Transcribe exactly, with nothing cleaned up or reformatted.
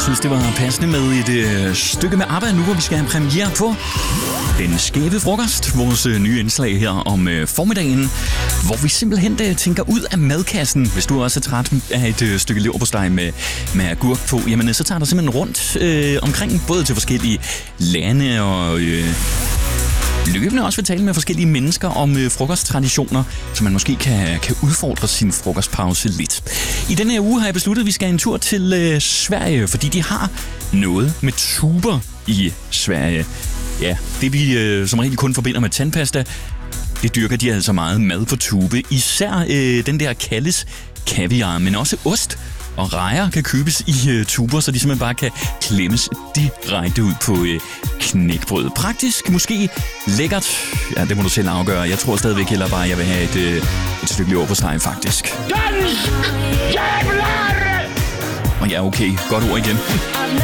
synes, det var passende med et øh, stykke med ABBA nu, hvor vi skal have premiere på Den Skæve Frokost, vores øh, nye indslag her om øh, formiddagen, hvor vi simpelthen øh, tænker ud af madkassen. Hvis du også er træt af et øh, stykke leverpostej med, med agurk på, jamen så tager du simpelthen rundt øh, omkring, både til forskellige lande og øh, løbende også vil tale med forskellige mennesker om øh, frokosttraditioner, så man måske kan, kan udfordre sin frokostpause lidt. I denne her uge har jeg besluttet, at vi skal en tur til øh, Sverige, fordi de har noget med tuber i Sverige. Ja, det vi øh, som regel kun forbinder med tandpasta, det dyrker de altså meget mad på tube. Især øh, den der kaldes kaviar, men også ost og rejer kan købes i øh, tuber, så de simpelthen bare kan klemmes direkte ud på øh, knækbrød. Praktisk, måske lækkert. Ja, det må du selv afgøre. Jeg tror stadigvæk heller bare, at jeg vil have et, øh, et stykke leverpostej, faktisk. Dansk! Jævlar! Og ja, okay. Godt ord igen.